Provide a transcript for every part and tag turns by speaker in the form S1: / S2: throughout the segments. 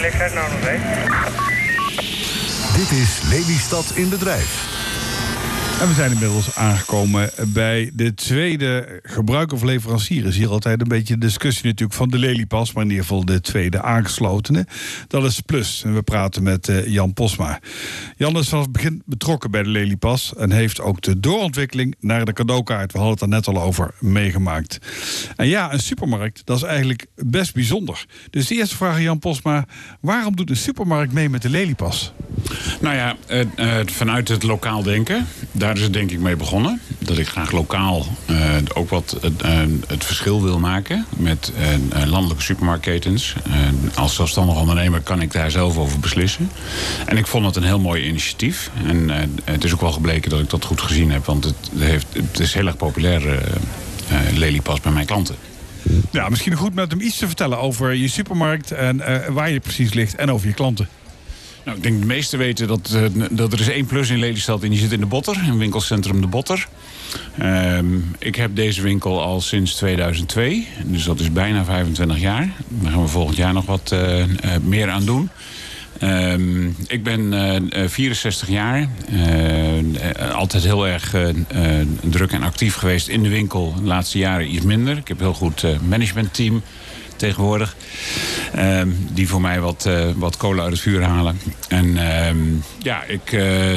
S1: leeftijd nou nog steeds?
S2: Dit is Lelystad in bedrijf.
S3: En we zijn inmiddels aangekomen bij de tweede gebruiker of leverancier. Is hier altijd een beetje de discussie natuurlijk van de Lelypas, maar in ieder geval de tweede aangeslotene. Dat is Plus. En we praten met Jan Posma. Jan is vanaf het begin betrokken bij de Lelypas en heeft ook de doorontwikkeling naar de cadeaukaart, we hadden het er net al over, meegemaakt. En ja, een supermarkt, dat is eigenlijk best bijzonder. Dus de eerste vraag aan Jan Posma: waarom doet een supermarkt mee met de Lelypas?
S4: Nou ja, vanuit het lokaal denken. Daar is het denk ik mee begonnen. Dat ik graag lokaal ook wat het verschil wil maken met landelijke supermarktketens. Als zelfstandig ondernemer kan ik daar zelf over beslissen. En ik vond het een heel mooi initiatief. En het is ook wel gebleken dat ik dat goed gezien heb. Want het is heel erg populair, Lelypas, bij mijn klanten.
S3: Ja, misschien goed met hem iets te vertellen over je supermarkt en waar je precies ligt en over je klanten.
S4: Nou, ik denk de meesten weten dat er is 1 Plus in Lelystad en die zit in de Botter, in winkelcentrum de Botter. Ik heb deze winkel al sinds 2002, dus dat is bijna 25 jaar. Daar gaan we volgend jaar nog wat meer aan doen. Ik ben 64 jaar, altijd heel erg druk en actief geweest in de winkel. De laatste jaren iets minder. Ik heb een heel goed managementteam tegenwoordig. Die voor mij wat kolen uit het vuur halen. En ik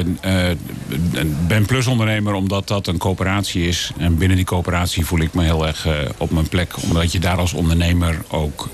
S4: ben plusondernemer omdat dat een coöperatie is. En binnen die coöperatie voel ik me heel erg op mijn plek. Omdat je daar als ondernemer ook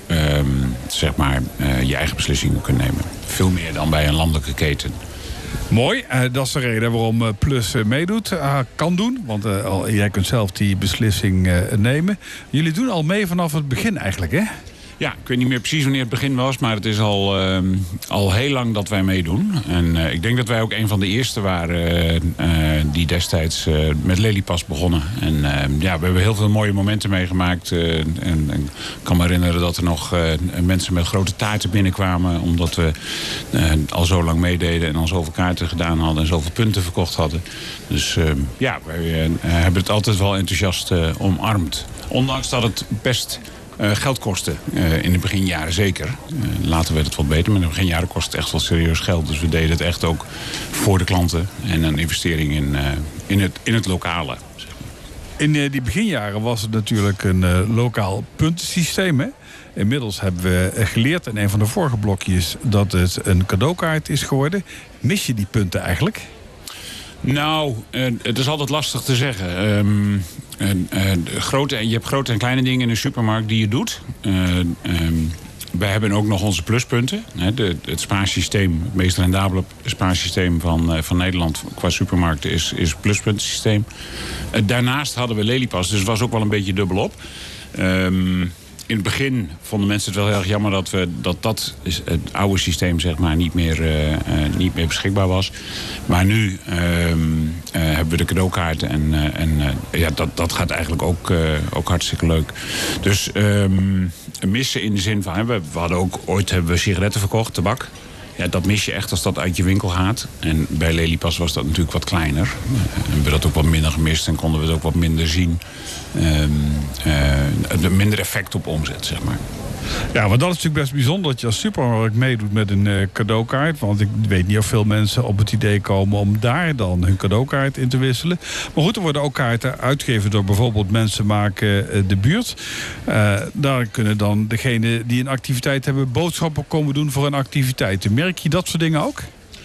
S4: je eigen beslissingen kunt nemen. Veel meer dan bij een landelijke keten.
S3: Mooi, dat is de reden waarom Plus meedoet, kan doen. Want jij kunt zelf die beslissing nemen. Jullie doen al mee vanaf het begin eigenlijk, hè?
S4: Ja, ik weet niet meer precies wanneer het begin was, maar het is al heel lang dat wij meedoen. En ik denk dat wij ook een van de eerste waren die destijds met Lelypas begonnen. En we hebben heel veel mooie momenten meegemaakt. En ik kan me herinneren dat er nog mensen met grote taarten binnenkwamen, omdat we al zo lang meededen en al zoveel kaarten gedaan hadden en zoveel punten verkocht hadden. Dus wij hebben het altijd wel enthousiast omarmd. Ondanks dat het best geld kostte in de beginjaren zeker. Later werd het wat beter, maar in de beginjaren kost het echt wel serieus geld. Dus we deden het echt ook voor de klanten en een investering in het lokale. Zeg maar.
S3: In die beginjaren was het natuurlijk een lokaal puntensysteem, hè? Inmiddels hebben we geleerd in een van de vorige blokjes dat het een cadeaukaart is geworden. Mis je die punten eigenlijk?
S4: Nou, het is altijd lastig te zeggen. Je hebt grote en kleine dingen in een supermarkt die je doet. Wij hebben ook nog onze pluspunten. Het spaarsysteem, het meest rendabele spaarsysteem van Nederland qua supermarkten is het pluspuntensysteem. Daarnaast hadden we Lelypas, dus het was ook wel een beetje dubbelop. In het begin vonden mensen het wel heel erg jammer dat het oude systeem zeg maar niet meer beschikbaar was. Maar nu hebben we de cadeaukaarten en dat gaat eigenlijk ook hartstikke leuk. Dus missen in de zin van, we hadden ook ooit sigaretten verkocht, tabak. Ja, dat mis je echt als dat uit je winkel gaat. En bij Lelypas was dat natuurlijk wat kleiner. Hebben we dat ook wat minder gemist en konden we het ook wat minder zien. Minder effect op omzet, zeg maar.
S3: Ja, maar dat is natuurlijk best bijzonder dat je als supermarkt meedoet met een cadeaukaart. Want ik weet niet of veel mensen op het idee komen om daar dan hun cadeaukaart in te wisselen. Maar goed, er worden ook kaarten uitgegeven door bijvoorbeeld Mensen Maken de Buurt. Daar kunnen dan degenen die een activiteit hebben boodschappen komen doen voor een activiteit. Merk je dat soort dingen ook?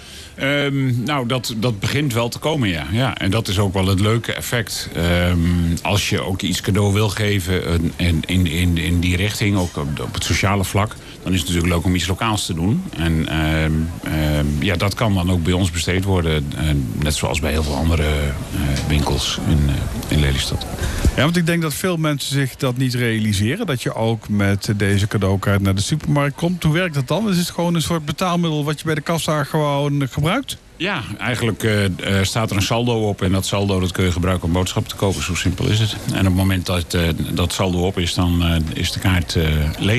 S4: Dat begint wel te komen, ja. En dat is ook wel het leuke effect. Als je ook iets cadeau wil geven in die richting, ook op het sociale vlak, dan is het natuurlijk leuk om iets lokaals te doen. En dat kan dan ook bij ons besteed worden. Net zoals bij heel veel andere winkels in Lelystad.
S3: Ja, want ik denk dat veel mensen zich dat niet realiseren. Dat je ook met deze cadeaukaart naar de supermarkt komt. Hoe werkt dat dan? Is het gewoon een soort betaalmiddel wat je bij de kassa gewoon gebruikt?
S4: Ja, eigenlijk staat er een saldo op. En dat saldo dat kun je gebruiken om boodschappen te kopen. Zo simpel is het. En op het moment dat saldo op is, dan is de kaart leeg.